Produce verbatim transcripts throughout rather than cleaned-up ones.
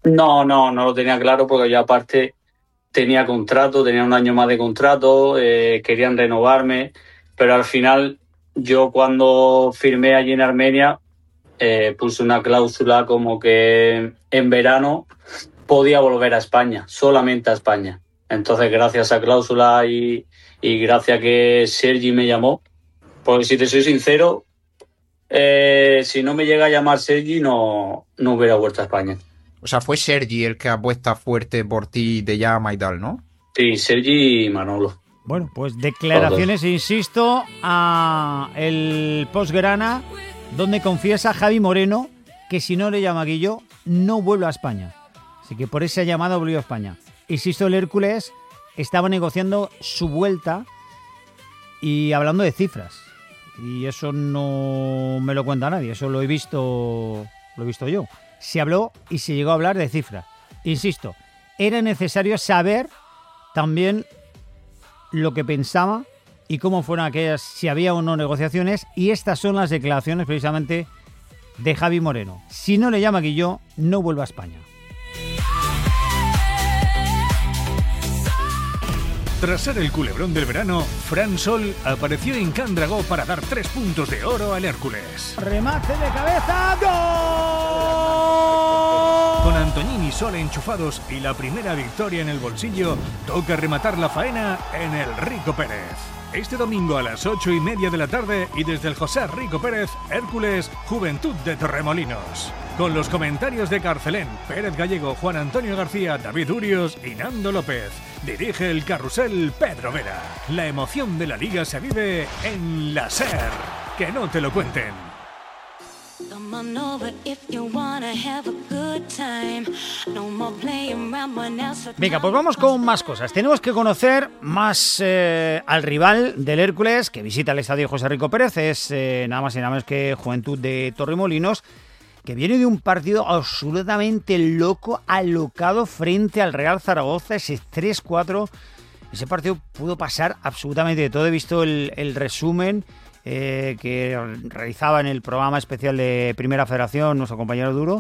No, no, no lo tenía claro porque yo aparte tenía contrato, tenía un año más de contrato, eh, querían renovarme, pero al final yo cuando firmé allí en Armenia eh, puse una cláusula como que en verano podía volver a España, solamente a España. Entonces, gracias a esa cláusula y, y gracias a que Sergi me llamó, porque si te soy sincero, eh, si no me llega a llamar Sergi, no, no hubiera vuelto a España. O sea, fue Sergi el que apuesta fuerte por ti, te llama y tal, ¿no? Sí, Sergi y Manolo. Bueno, pues declaraciones, Todos. insisto, a el postgrana, donde confiesa Javi Moreno que si no le llama Guillo, no vuelve a España. Así que por esa llamada volvió a España. Insisto, el Hércules estaba negociando su vuelta y hablando de cifras. Y eso no me lo cuenta nadie, eso lo he visto, lo he visto yo. Se habló y se llegó a hablar de cifras. Insisto, era necesario saber también lo que pensaba y cómo fueron aquellas, si había o no negociaciones, y estas son las declaraciones precisamente de Javi Moreno. Si no le llama Guillo, no vuelve a España. Tras ser el culebrón del verano, Fran Sol apareció en Candragó para dar tres puntos de oro al Hércules. Remate de cabeza, ¡gol! Con Antoñín y Sol enchufados y la primera victoria en el bolsillo, toca rematar la faena en el Rico Pérez. Este domingo a las ocho y media de la tarde y desde el José Rico Pérez, Hércules, Juventud de Torremolinos. Con los comentarios de Carcelén, Pérez Gallego, Juan Antonio García, David Urios y Nando López. Dirige el carrusel Pedro Vera. La emoción de la liga se vive en la SER. Que no te lo cuenten. Venga, pues vamos con más cosas. Tenemos que conocer más eh, al rival del Hércules que visita el estadio José Rico Pérez. Es eh, nada más y nada menos que Juventud de Torremolinos, que viene de un partido absolutamente loco, alocado frente al Real Zaragoza, ese tres cuatro. Ese partido pudo pasar absolutamente de todo. He visto el, el resumen eh, que realizaba en el programa especial de Primera Federación nuestro compañero Duro,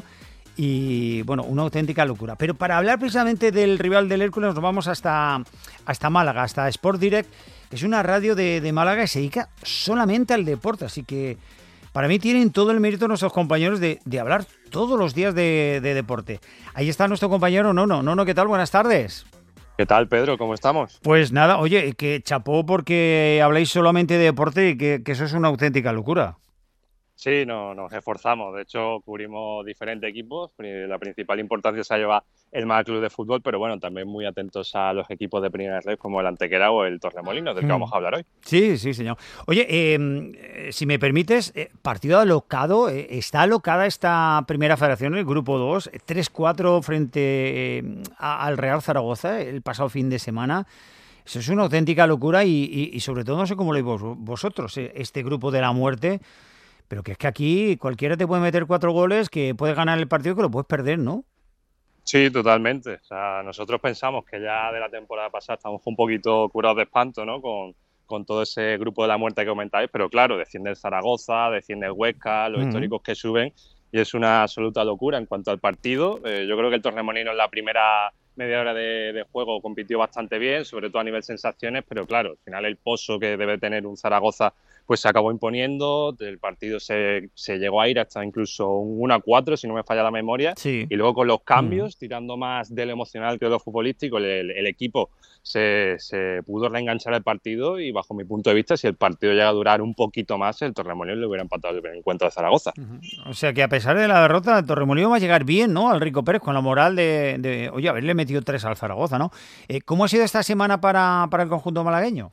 y bueno, una auténtica locura. Pero para hablar precisamente del rival del Hércules nos vamos hasta, hasta Málaga, hasta Sport Direct, que es una radio de, de Málaga que se dedica solamente al deporte, así que para mí tienen todo el mérito nuestros compañeros de, de hablar todos los días de, de deporte. Ahí está nuestro compañero Nono. Nono, ¿qué tal? Buenas tardes. ¿Qué tal, Pedro? ¿Cómo estamos? Pues nada, oye, que chapó porque habláis solamente de deporte y que, que eso es una auténtica locura. Sí, no, nos esforzamos. De hecho, cubrimos diferentes equipos. La principal importancia se lleva el Málaga Club de Fútbol, pero bueno, también muy atentos a los equipos de primera red como el Antequera o el Torremolinos, del que vamos a hablar hoy. Sí, sí, señor. Oye, eh, si me permites, eh, partido alocado. Eh, ¿Está alocada esta primera federación, el grupo dos? tres cuatro frente eh, a, al Real Zaragoza el pasado fin de semana. Eso es una auténtica locura y, y, y sobre todo no sé cómo lo veis vosotros, eh, este grupo de la muerte. Pero que es que aquí cualquiera te puede meter cuatro goles, que puedes ganar el partido, que lo puedes perder, ¿no? Sí, totalmente. O sea, nosotros pensamos que ya de la temporada pasada estamos un poquito curados de espanto, ¿no? Con, con todo ese grupo de la muerte que comentáis, pero claro, desciende el Zaragoza, desciende el Huesca, los uh-huh. históricos que suben, y es una absoluta locura en cuanto al partido. Eh, yo creo que el Torremolinos en la primera media hora de, de juego compitió bastante bien, sobre todo a nivel sensaciones, pero claro, al final el pozo que debe tener un Zaragoza pues se acabó imponiendo, el partido se, se llegó a ir hasta incluso un uno a cuatro, si no me falla la memoria, sí. Y luego con los cambios, mm. tirando más de lo emocional que de lo futbolístico, el, el equipo se, se pudo reenganchar al partido y bajo mi punto de vista, si el partido llega a durar un poquito más, el Torremolinos le hubiera empatado el encuentro de Zaragoza. Uh-huh. O sea que a pesar de la derrota, el Torremolinos va a llegar bien, ¿no? Al Rico Pérez, con la moral de, de oye, haberle metido tres al Zaragoza, ¿no? Eh, ¿Cómo ha sido esta semana para, para el conjunto malagueño?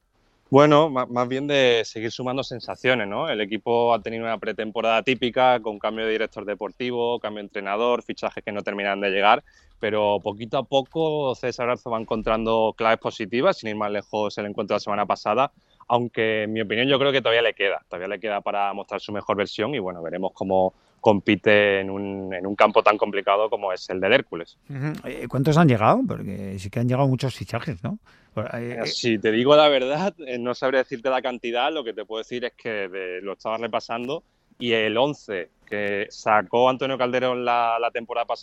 Bueno, más bien de seguir sumando sensaciones, ¿no? El equipo ha tenido una pretemporada típica con cambio de director deportivo, cambio de entrenador, fichajes que no terminan de llegar, pero poquito a poco César Arzo va encontrando claves positivas, sin ir más lejos el encuentro de la semana pasada, aunque en mi opinión yo creo que todavía le queda, todavía le queda para mostrar su mejor versión y bueno, veremos cómo compite en un, en un campo tan complicado como es el del Hércules. Uh-huh. ¿Cuántos han llegado? Porque sí que han llegado muchos fichajes, ¿no? Si te digo la verdad, no sabré decirte la cantidad, lo que te puedo decir es que de, lo estaba repasando y el once que sacó Antonio Calderón la, la temporada pasada